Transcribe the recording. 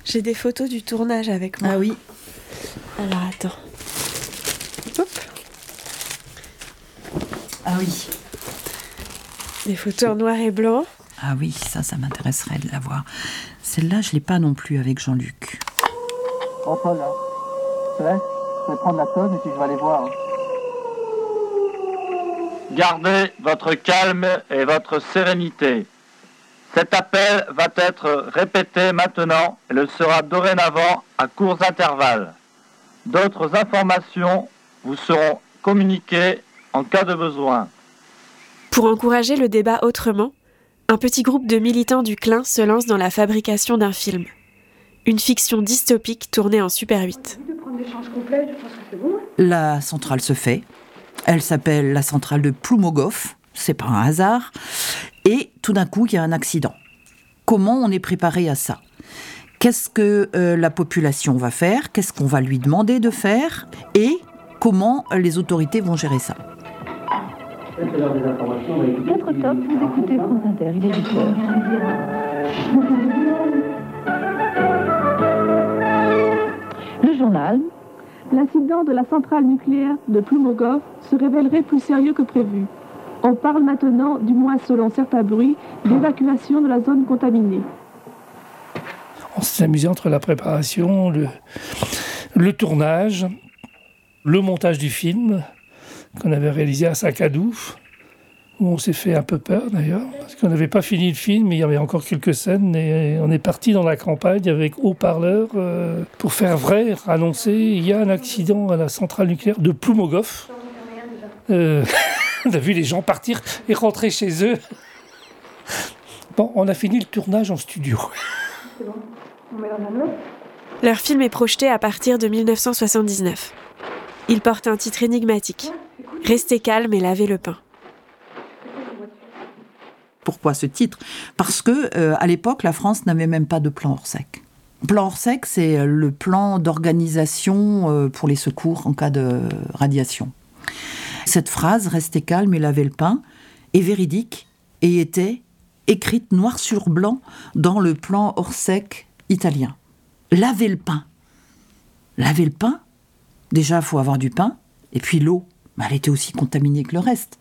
J'ai des photos du tournage avec moi. Ah oui. Alors attends. Hop. Ah oui. Des photos en noir et blanc. Ah oui, ça m'intéresserait de la voir. Celle-là, je ne l'ai pas non plus avec Jean-Luc. Oh, Paul, là. Tu sais, je vais prendre la tonne et puis je vais aller voir. Gardez votre calme et votre sérénité. Cet appel va être répété maintenant et le sera dorénavant à courts intervalles. D'autres informations vous seront communiquées en cas de besoin. Pour encourager le débat autrement, un petit groupe de militants du Clin se lance dans la fabrication d'un film. Une fiction dystopique tournée en Super 8. La centrale se fait. Elle s'appelle la centrale de Ploumogov. C'est pas un hasard. Et tout d'un coup, il y a un accident. Comment on est préparé à ça ? Qu'est-ce que la population va faire ? Qu'est-ce qu'on va lui demander de faire ? Et comment les autorités vont gérer ça ? 4 top, vous écoutez France Inter, il est 8h. Le journal. L'incident de la centrale nucléaire de Ploumogov se révélerait plus sérieux que prévu. On parle maintenant, du moins selon certains bruits, d'évacuation de la zone contaminée. On s'est amusé entre la préparation, le tournage, le montage du film qu'on avait réalisé à Sakadou, où on s'est fait un peu peur d'ailleurs, parce qu'on n'avait pas fini le film, mais il y avait encore quelques scènes, et on est parti dans la campagne avec haut-parleur pour faire vrai, annoncer il y a un accident à la centrale nucléaire de Ploumogov. On a vu les gens partir et rentrer chez eux. Bon, on a fini le tournage en studio. C'est bon, on met la main. Leur film est projeté à partir de 1979. Il porte un titre énigmatique. Restez calme et lavez le pain. Pourquoi ce titre ? Parce que à l'époque, la France n'avait même pas de plan Orsec. Plan Orsec, c'est le plan d'organisation pour les secours en cas de radiation. Cette phrase, restez calme et lavez le pain, est véridique et était écrite noir sur blanc dans le plan Orsec italien. Laver le pain. Laver le pain, déjà, il faut avoir du pain, et puis l'eau, elle était aussi contaminée que le reste.